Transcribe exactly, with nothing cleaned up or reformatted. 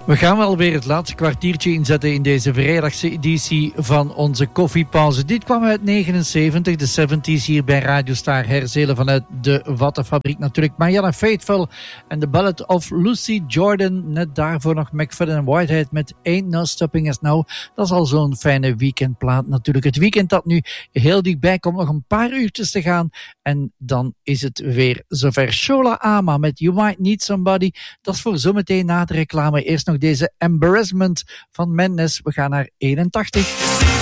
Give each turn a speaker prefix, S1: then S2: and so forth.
S1: We gaan wel weer het laatste kwartiertje inzetten in deze vrijdagse editie van onze koffiepauze. Dit kwam uit negenenzeventig, de zeventies hier bij Radio Star Herzelen vanuit de Wattenfabriek natuurlijk. Marianne Faithfull en The Ballad of Lucy Jordan. Net daarvoor nog McFadden en Whitehead met Ain't No Stopping Us Now. Dat is al zo'n fijne weekendplaat natuurlijk. Het weekend dat nu heel dichtbij komt, nog een paar uurtjes te gaan. En dan is het weer zover. Shola Ama met You Might Need Somebody. Dat is voor zometeen na de reclame. Eerst nog deze Embarrassment van Madness. We gaan naar eenentachtig.